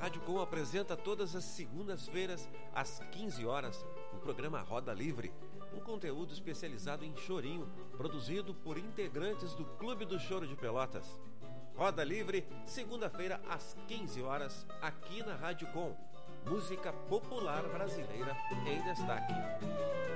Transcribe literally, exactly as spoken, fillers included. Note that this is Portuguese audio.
Rádio Com apresenta todas as segundas-feiras, às quinze horas, o programa Roda Livre, um conteúdo especializado em chorinho, produzido por integrantes do Clube do Choro de Pelotas. Roda Livre, segunda-feira, às quinze horas, aqui na Rádio Com. Música popular brasileira em destaque.